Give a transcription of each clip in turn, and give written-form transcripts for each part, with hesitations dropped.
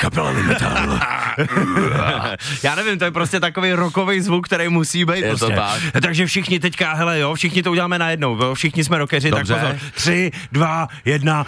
kapela Metal. Já nevím, to je prostě takový rockový zvuk, který musí být. Je prostě. to tak. Takže všichni teďka, hele jo, všichni to uděláme najednou, jo? Všichni jsme rockeři, tak pozor. 3, 2, 1.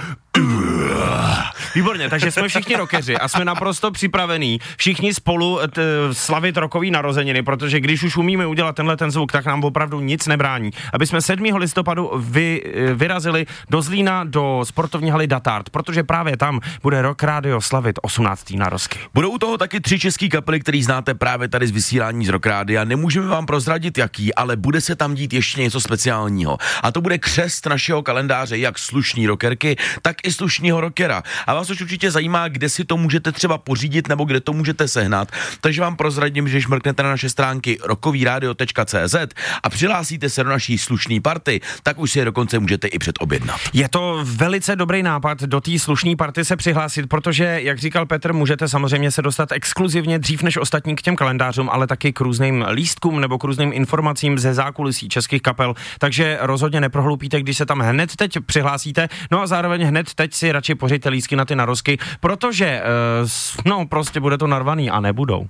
Výborně, takže jsme všichni rockeři a jsme naprosto připravení všichni spolu slavit rockový narozeniny, protože když už umíme udělat tenhle ten zvuk, tak nám opravdu nic nebrání. Aby jsme 7. listopadu vyrazili do Zlína do sportovní haly Datard, protože právě tam bude Rock Radio slavit 18. narozky. Budou u toho taky 3 český kapely, který znáte právě tady z vysílání z Rock Rádia. Nemůžeme vám prozradit jaký, ale bude se tam dít ještě něco speciálního. A to bude křest našeho kalendáře, jak slušný rockerky, tak i slušného rockera. A vás už určitě zajímá, kde si to můžete třeba pořídit nebo kde to můžete sehnat. Takže vám prozradím, že šmrknete na naše stránky rockovyradio.cz a přihlásíte se do naší slušný party, tak už si je dokonce můžete i předobjednat. Je to velice dobrý nápad do té slušné party se přihlásit, protože, jak říkal Petr, můžete samozřejmě se dostat exkluzivně dřív než ostatní k těm kalendářům, ale taky k různým lístkům nebo k různým informacím ze zákulisí českých kapel. Takže rozhodně neprohloupíte, když se tam hned teď přihlásíte. No a zároveň hned teď si radši pořiďte lístky na ty narozky, protože prostě bude to narvaný a nebudou.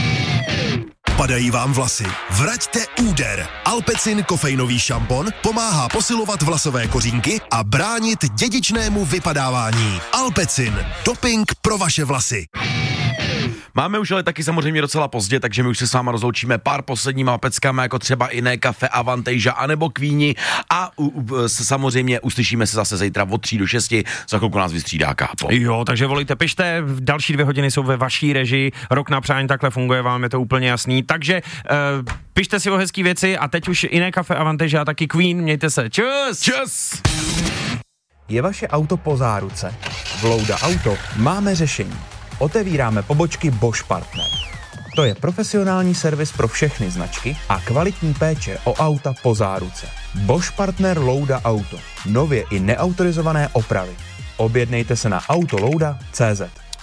Padají vám vlasy? Vraťte úder. Alpecin kofeinový šampon pomáhá posilovat vlasové kořínky a bránit dědičnému vypadávání. Alpecin. Doping pro vaše vlasy. Máme už ale taky samozřejmě docela pozdě, takže my už se s váma rozloučíme pár posledníma peckama, jako třeba Iné kafe, Avantasia anebo Queeni a samozřejmě uslyšíme se zase zítra od 3 do 6, za chvilku nás vystřídá Kápo. Jo, takže volejte, pište, další 2 hodiny jsou ve vaší režii, rok na přání takhle funguje, vám je to úplně jasný, takže pište si o hezký věci a teď už Iné kafe, Avantasia a taky Queen, mějte se, čus! Čus! Je vaše auto po záruce? V Louda Auto máme řešení. Otevíráme pobočky Bosch Partner. To je profesionální servis pro všechny značky a kvalitní péče o auta po záruce. Bosch Partner Louda Auto. Nově i neautorizované opravy. Objednejte se na autolouda.cz.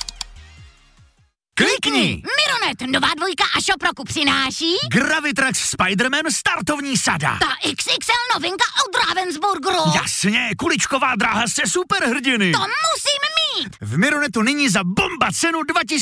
Klikni! Mironet, nová 2 a Shop roku přináší Gravitrax Spider-Man startovní sada. ta XXL novinka od Ravensburgeru. Jasně, kuličková dráha se superhrdiny. To musím mít. V Mironetu nyní za bomba cenu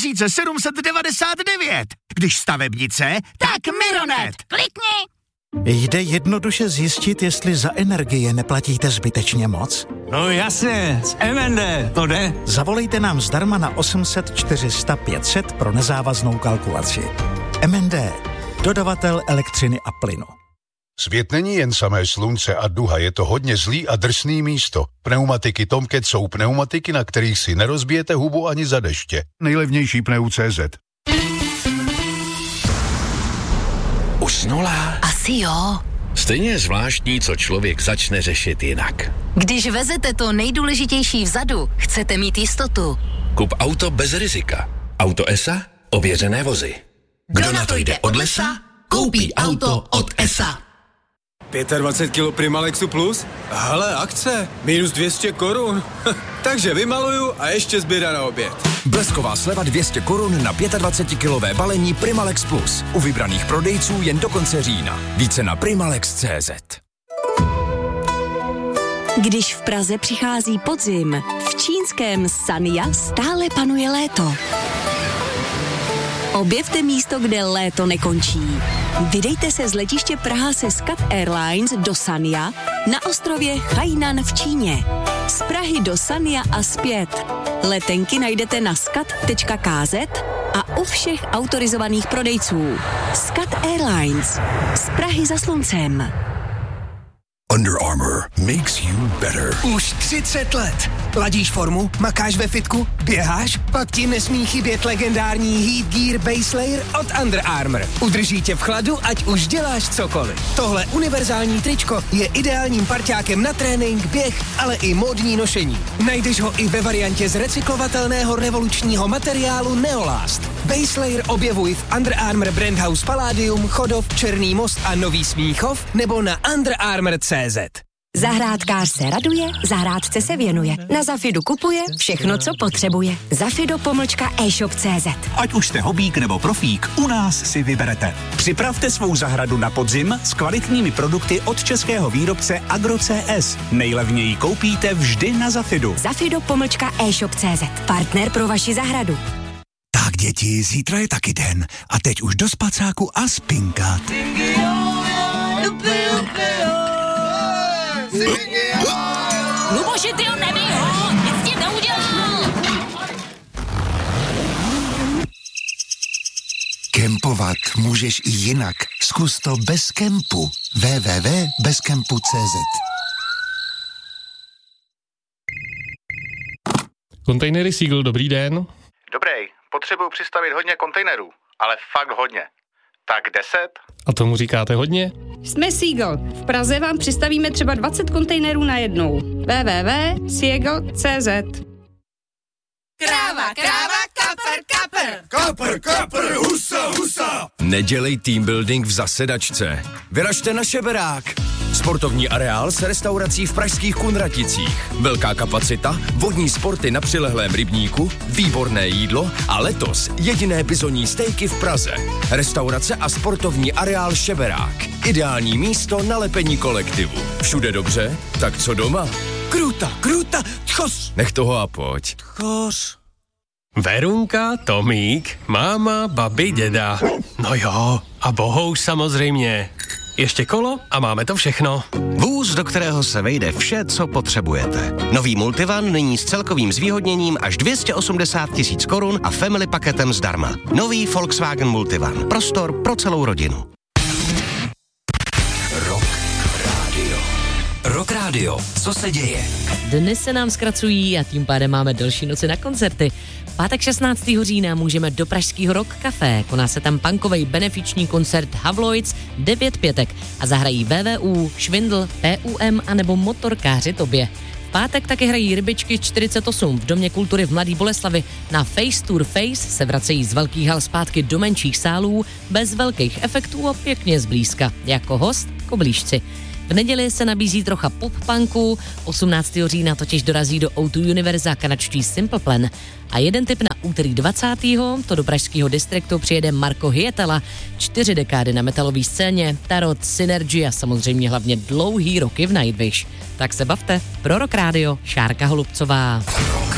2799. Když stavebnice, tak Mironet. Klikni. Jde jednoduše zjistit, jestli za energie neplatíte zbytečně moc? No jasně, z MND, to jde. Zavolejte nám zdarma na 800 400 500 pro nezávaznou kalkulaci. MND, dodavatel elektřiny a plynu. Svět není jen samé slunce a duha, je to hodně zlý a drsný místo. Pneumatiky Tomcat jsou pneumatiky, na kterých si nerozbijete hubu ani za deště. Nejlevnější pneu.cz. Usnula? Asi jo. Stejně je zvláštní, co člověk začne řešit jinak. Když vezete to nejdůležitější vzadu, chcete mít jistotu. Kup auto bez rizika. Auto ESA? Ověřené vozy. Kdo na to jde od lesa, koupí auto od ESA. 25 kg Primalexu Plus? Hele, akce, minus 200 korun. Takže vymaluju a ještě zběra na oběd. Blesková sleva 200 korun na 25-kilové balení Primalex Plus. U vybraných prodejců jen do konce října. Více na primalex.cz. Když v Praze přichází podzim, v čínském Sanya stále panuje léto. Objevte místo, kde léto nekončí. Vydejte se z letiště Praha se SCAT Airlines do Sanya na ostrově Hainan v Číně. Z Prahy do Sanya a zpět. Letenky najdete na scat.kz a u všech autorizovaných prodejců. SCAT Airlines. Z Prahy za sluncem. Under Armour makes you better. Už 30 let. Ladíš formu, makáš ve fitku, běháš, pak ti nesmí chybět legendární Heat Gear Base Layer od Under Armour. Udrží tě v chladu, ať už děláš cokoliv. Tohle univerzální tričko je ideálním parťákem na trénink, běh, ale i módní nošení. Najdeš ho i ve variantě z recyklovatelného revolučního materiálu Neolast. Base Layer objevuj v Under Armour Brand House Palladium, Chodov, Černý Most a Nový Smíchov nebo na underarmour.cz. Zahrádkář se raduje, zahrádce se věnuje. Na Zafidu kupuje všechno, co potřebuje. Zafido-e-shop.cz. Ať už jste hobík nebo profík, u nás si vyberete. Připravte svou zahradu na podzim s kvalitními produkty od českého výrobce Agro.cs. Nejlevněji koupíte vždy na Zafidu. Zafido-e-shop.cz. Partner pro vaši zahradu. Děti, zítra je taky den. A teď už do spacáku a spinkat. Luboši, ty ho nebij ho! Nic ti neudělal! Kempovat můžeš i jinak. Zkus to bez kempu. www.bezkempu.cz. Kontejnery Seagull, dobrý den. Dobrý, potřebuju přistavit hodně kontejnerů, ale fakt hodně. Tak 10? A tomu říkáte hodně? Jsme Seagull. V Praze vám přistavíme třeba 20 kontejnerů najednou. www.seagull.cz. Kráva, kapr, husa. Nedělej team building v zasedačce. Vyražte na Šeberák. Sportovní areál s restaurací v pražských Kunraticích. Velká kapacita, vodní sporty na přilehlém rybníku, výborné jídlo a letos jediné bizonní stejky v Praze. Restaurace a sportovní areál Šeberák. Ideální místo na lepení kolektivu. Všude dobře? Tak co doma? Kruta, tchos. Nech toho a pojď. Tchos. Verunka, Tomík, máma, babi, děda. No jo, a Bohouš samozřejmě. Ještě kolo a máme to všechno. Vůz, do kterého se vejde vše, co potřebujete. Nový Multivan nyní s celkovým zvýhodněním až 280 000 korun a family paketem zdarma. Nový Volkswagen Multivan. Prostor pro celou rodinu. Rock Radio. Co se děje? Dny se nám zkracují a tím pádem máme delší noci na koncerty. Pátek 16. října můžeme do pražského Rock Café. Koná se tam punkovej benefiční koncert Havloids 9 pětek a zahrají VVU, Švindl, PUM a nebo Motorkáři tobě. V pátek taky hrají Rybičky 48 v Domě kultury v Mladý Boleslavi. Na Face Tour Face se vracejí z velkých hal zpátky do menších sálů, bez velkých efektů a pěkně zblízka. Jako host Koblížci. V neděli se nabízí trocha pop-punku, 18. října totiž dorazí do O2 Univerza kanadští Simple Plan. A jeden tip na úterý 20. to do pražského distriktu přijede Marko Hyetala. 4 dekády na metalové scéně, Tarot, Synergy a samozřejmě hlavně dlouhý roky v Nightwish. Tak se bavte. Pro Rock Radio, Šárka Holubcová.